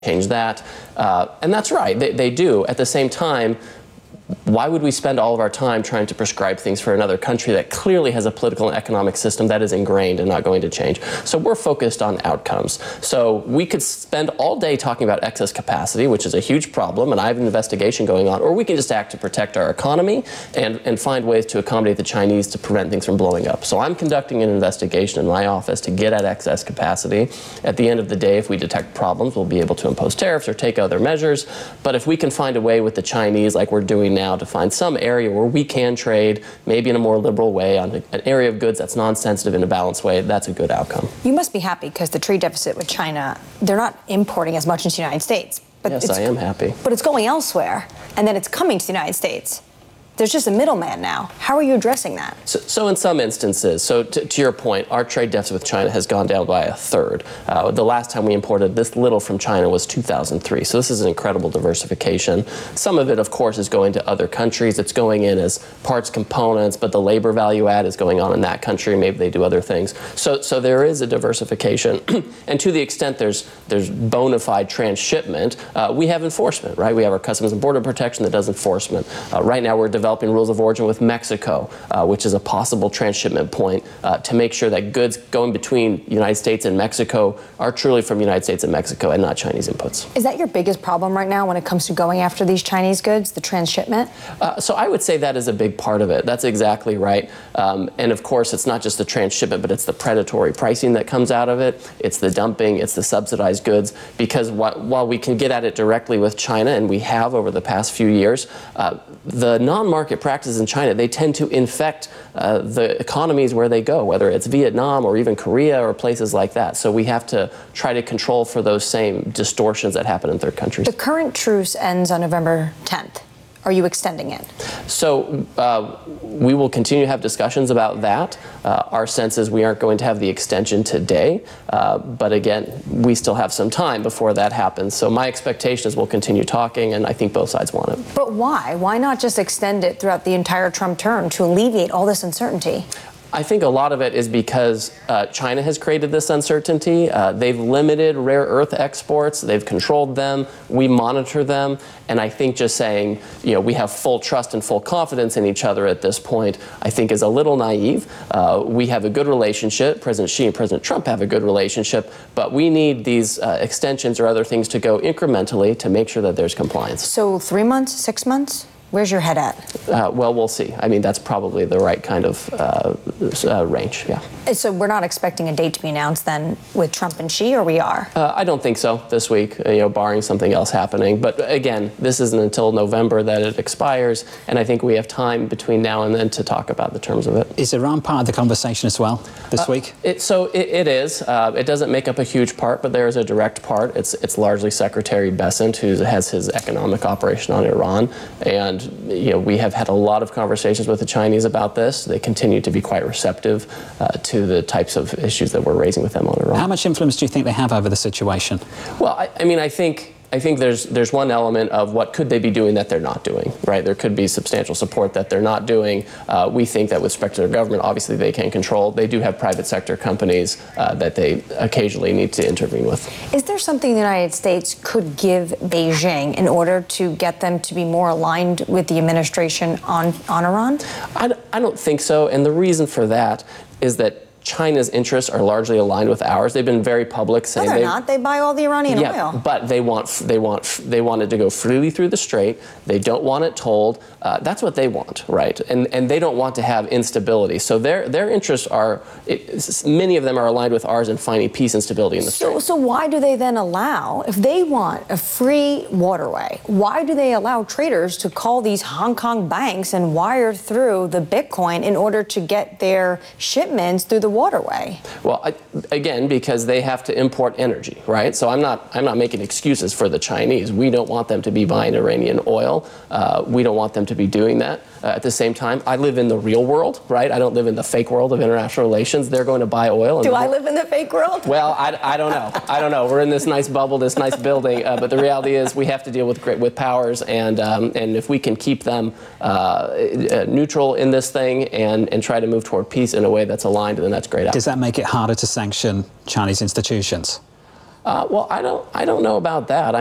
change that. And that's right, they do. At the same time, why would we spend all of our time trying to prescribe things for another country that clearly has a political and economic system that is ingrained and not going to change? So we're focused on outcomes. So we could spend all day talking about excess capacity, which is a huge problem, and I have an investigation going on, or we can just act to protect our economy and find ways to accommodate the Chinese to prevent things from blowing up. So I'm conducting an investigation in my office to get at excess capacity. At the end of the day, if we detect problems, we'll be able to impose tariffs or take other measures. But if we can find a way with the Chinese, like we're doing now, to find some area where we can trade, maybe in a more liberal way, on an area of goods that's non-sensitive in a balanced way, that's a good outcome. You must be happy because the trade deficit with China, they're not importing as much into the United States. But yes, I am happy. But it's going elsewhere, and then it's coming to the United States. There's just a middleman now. How are you addressing that? So in some instances, to your point, our trade deficit with China has gone down by a third. The last time we imported this little from China was 2003. So this is an incredible diversification. Some of it, of course, is going to other countries. It's going in as parts, components, but the labor value add is going on in that country. Maybe they do other things. So there is a diversification. And to the extent there's bona fide transshipment, we have enforcement, right? We have our Customs and Border Protection that does enforcement. Right now we're developing rules of origin with Mexico, which is a possible transshipment point to make sure that goods going between the United States and Mexico are truly from the United States and Mexico and not Chinese inputs. Is that your biggest problem right now when it comes to going after these Chinese goods, the transshipment? So I would say that is a big part of it. That's exactly right. And of course, it's not just the transshipment, but it's the predatory pricing that comes out of it. It's the dumping, it's the subsidized goods, because while we can get at it directly with China, and we have over the past few years, the non-market practices in China, they tend to infect the economies where they go, whether it's Vietnam or even Korea or places like that. So we have to try to control for those same distortions that happen in third countries. The current truce ends on November 10th. Are you extending it? So we will continue to have discussions about that. Our sense is we aren't going to have the extension today, but again, we still have some time before that happens. So my expectation is we'll continue talking, and I think both sides want it. But why? Why not just extend it throughout the entire Trump term to alleviate all this uncertainty? I think a lot of it is because China has created this uncertainty. They've limited rare earth exports. They've controlled them. We monitor them. And I think just saying, we have full trust and full confidence in each other at this point, I think is a little naive. We have a good relationship. President Xi and President Trump have a good relationship. But we need these extensions or other things to go incrementally to make sure that there's compliance. So 3 months, 6 months? Where's your head at? Well, we'll see. I mean, that's probably the right kind of range, yeah. So we're not expecting a date to be announced then with Trump and Xi, or we are? I don't think so this week, barring something else happening. But again, this isn't until November that it expires, and I think we have time between now and then to talk about the terms of it. Is Iran part of the conversation as well this week? It is. It doesn't make up a huge part, but there is a direct part. It's largely Secretary Bessent who has his economic operation on Iran, and we have had a lot of conversations with the Chinese about this. They continue to be quite receptive to the types of issues that we're raising with them on Iran. How much influence do you think they have over the situation? Well, I think there's one element of what could they be doing that they're not doing, right? There could be substantial support that they're not doing. We think that with respect to their government, obviously they can control. They do have private sector companies that they occasionally need to intervene with. Is there something the United States could give Beijing in order to get them to be more aligned with the administration on Iran? I don't think so, and the reason for that is that China's interests are largely aligned with ours. They've been very public saying no, they're not. They buy all the Iranian oil. But they want it to go freely through the Strait. They don't want it tolled. That's what they want, right? And they don't want to have instability. So their interests are, many of them are aligned with ours in finding peace and stability in the Strait. So why do they then allow, if they want a free waterway, why do they allow traders to call these Hong Kong banks and wire through the Bitcoin in order to get their shipments through the waterway? Well, again, because they have to import energy, right? So I'm not making excuses for the Chinese. We don't want them to be buying Iranian oil. We don't want them to be doing that. At the same time, I live in the real world, right? I don't live in the fake world of international relations. They're going to buy oil. Do I live in the fake world? Well, I don't know. I don't know. We're in this nice bubble, this nice building, but the reality is we have to deal with powers, and if we can keep them neutral in this thing and try to move toward peace in a way that's aligned, then that's great. Does that make it harder to sanction Chinese institutions? Well, I don't know about that.